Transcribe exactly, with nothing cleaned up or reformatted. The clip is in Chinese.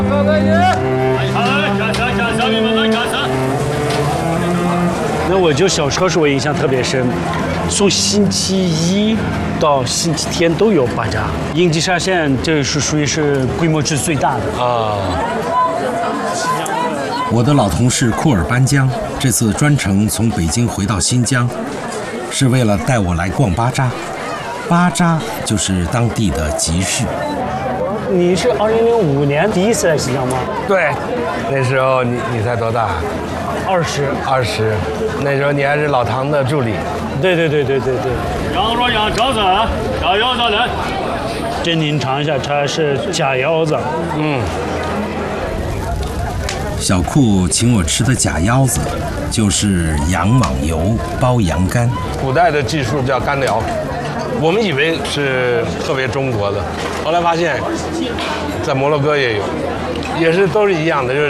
那我就小时候是我印象特别深，从星期一到星期天都有巴扎。英吉沙县这是属于是规模是最大的啊。 我的老同事库尔班江这次专程从北京回到新疆，是为了带我来逛巴扎。巴扎就是当地的集市。 你是二零零五年第一次来新疆吗？ 对，那时候你你才多大？ 二十。 二十，那时候你还是老唐的助理。 对对对对对对。 羊肉羊肘子，小腰子来。 这您尝一下，它是假腰子。 嗯。 小库请我吃的假腰子，就是羊网油包羊肝。 古代的技术叫干疗，我们以为是特别中国的，后来发现，在摩洛哥也有，也是都是一样的，就是。